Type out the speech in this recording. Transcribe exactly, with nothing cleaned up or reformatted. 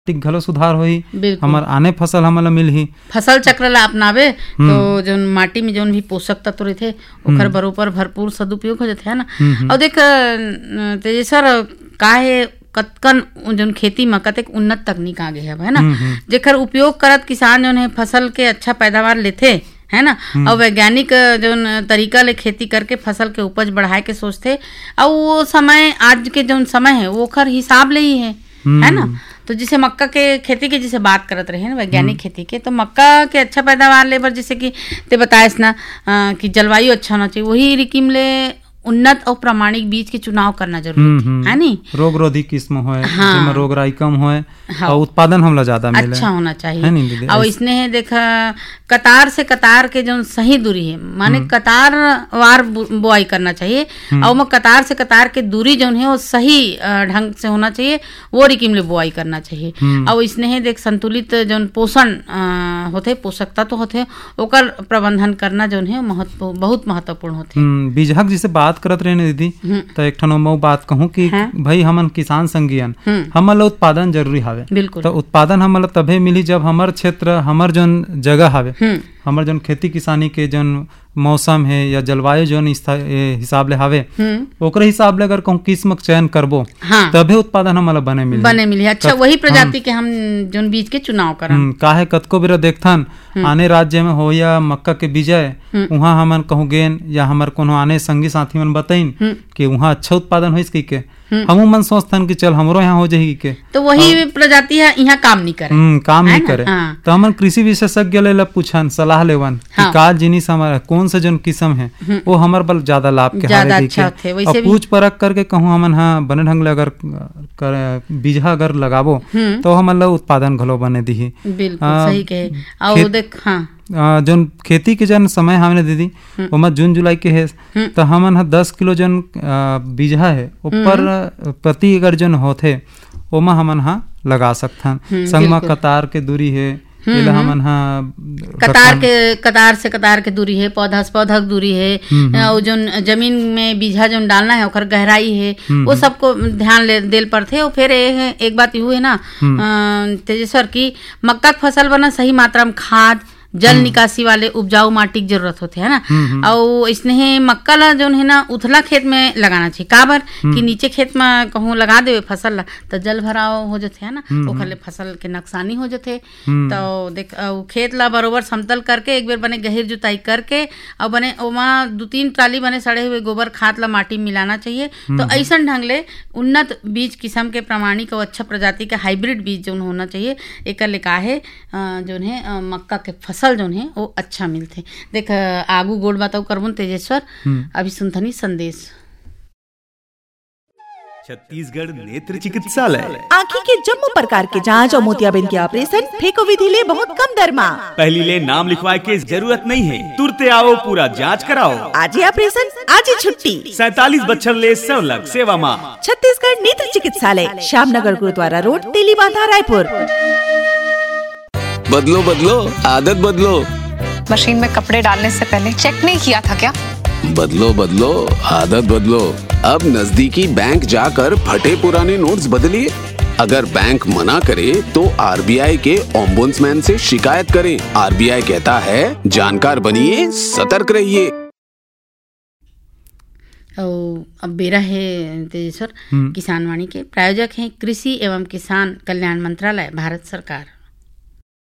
घलो सुधार होही, हमर आने फसल हमला मिलही। फसल चक्र ला अपनावे तो जो माटी में जोन भी पोषक तत्व रहते ओकर बरोबर भरपूर सदुपयोग हो जाते है ना। और देख तेजेश्वर काहे कतकन जोन खेती में कतेक उन्नत तकनीक आगे है ना, जेकर उपयोग करत किसान जोन है फसल के अच्छा पैदावार लेथे है ना, और वैज्ञानिक जोन तरीका ले खेती करके फसल के उपज बढ़ाए के सोचते। और वो समय आज के जोन समय है वो खर हिसाब ले ही है है ना। तो जैसे मक्का के खेती के जैसे बात करत रहे ना वैज्ञानिक खेती के, तो मक्का के अच्छा पैदावार ले बर जैसे कि ते बताएस ना आ, कि जलवायु अच्छा होना चाहिए, वही रिकिम ले उन्नत और प्रामाणिक बीज के चुनाव करना जरूरी है, है नी। रोग रोधी किस्म होए, हाँ, जिसमें रोग राई कम होए, हाँ, और उत्पादन हमला ज्यादा मिले, अच्छा होना चाहिए। और इसने है देखा कतार से कतार के जो सही दूरी है, माने कतार वार बुआई करना चाहिए, और मैं कतार से कतार के दूरी जो है वो सही ढंग से होना चाहिए, वो रिकिम ले बुआई करना चाहिए। और इसने है देख संतुलित जो पोषण होते पोषक तत्व होते ओकर प्रबंधन करना जो है महत्व बहुत महत्वपूर्ण होते। बीजहक जिसे बात करत रहे दीदी, तो एक ठन मैं बात कहूँ कि हाँ? भाई हमन किसान संगियन हमन उत्पादन जरूरी हावे। तो उत्पादन हमन तभे मिली जब हमर क्षेत्र हमर जोन जगह हावे, हमर जोन खेती किसानी के जोन मौसम है या जलवायु जोन हिसाब ले हावे ओकरे हिसाब ले अगर कहूँ किस्म चयन करबो, हाँ, तभे उत्पादन हमला बने मिली बने मिली। अच्छा वही प्रजाति के हम जोन बीज के चुनाव करन। काहे कतको बेरा देखथन आने राज्य में हो या मक्का के बीजय वहाँ हमन कहूँ गेन या हमर कोनो आने संगी साथी मन बताइन कि वहाँ अच्छा उत्पादन होइस की के हमू मन सोचथन कि चल हमरो यहाँ हो जाही के, तो वही प्रजाति है यहाँ काम नहीं करे, हम्म काम नहीं करे। हाँ। तो हमन कृषि विशेषज्ञ ले पूछन सलाह लेवन हाँ। कि का जिनिस हमारा कौन सा जोन किस्म है वो हमर बल ज्यादा लाभ के ज्यादा अच्छा थे, और पूछ परख करके कहूँ हमन हाँ बने ढंग ले अगर बीजा अगर लगाबो तो हमन ला उत्पादन घलो बने दिही। बिल्कुल सही कहे। और देख हाँ जोन खेती के जन समय हमने दीदी ओमा जून जुलाई के है, तो हमन हा दस किलो जन बीजा है ऊपर प्रति एकड़ जन होथे ओमा हमन हा लगा सकथन। संगमा कतार के दूरी है, हमन हा कतार के कतार से कतार के दूरी है, पौधा से पौधा की दूरी है, और जो जमीन में बीजा जो डालना है ओकर गहराई है वो सबको ध्यान ले देल पड़थे। और फिर एक बात यू है ना तेजेश्वर की मक्का की फसल बना सही मात्रा में खाद जल निकासी वाले उपजाऊ माटी की जरूरत होते है ना। और इसने मक्का ला जो है ना उथला खेत में लगाना चाहिए, काबर कि नीचे खेत में कहूँ लगा दे फसल ला तो जल भराव हो जाते है ना, ओखर ले फसल के नुकसानी हो जाते। तो देख खेत ला बरोबर समतल करके एक बार बने गहिर जुताई करके और बने ओमा दो तीन ट्राली बने सड़े हुए गोबर खाद ला माटी मिलाना चाहिए। तो ऐसा ढंग ले उन्नत बीज किस्म के प्रामाणिक और अच्छा प्रजाति के हाइब्रिड बीज जो होना चाहिए, एक लिखा है जो है मक्का के फसल जोन है वो अच्छा मिलते। देख आगू गोड़ बताओ करबुन तेजेश्वर, अभी सुनथनी संदेश। छत्तीसगढ़ नेत्र चिकित्सालय आँखी के जम्मू प्रकार के जांच और मोतियाबिंद के ऑपरेशन फेको विधि ले बहुत कम दर में। पहली ले नाम लिखवाए के जरूरत नहीं है, तुरते आओ पूरा जांच कराओ। आज ही ऑपरेशन आज ही छुट्टी। सैतालीस बच्चर ले सवलग सेवा माँ। छत्तीसगढ़ नेत्र चिकित्सालय, श्यामनगर गुरुद्वारा रोड, तेलीबांधा, रायपुर। बदलो बदलो आदत बदलो। मशीन में कपड़े डालने से पहले चेक नहीं किया था क्या? बदलो बदलो आदत बदलो। अब नजदीकी बैंक जाकर फटे पुराने नोट्स बदलिए। अगर बैंक मना करे तो आरबीआई के ओम्बुड्समैन से शिकायत करें। आरबीआई कहता है जानकार बनिए, सतर्क रहिए। अब बेरा है तेजेश्वर किसान वाणी के प्रायोजक हैं कृषि एवं किसान कल्याण मंत्रालय, भारत सरकार।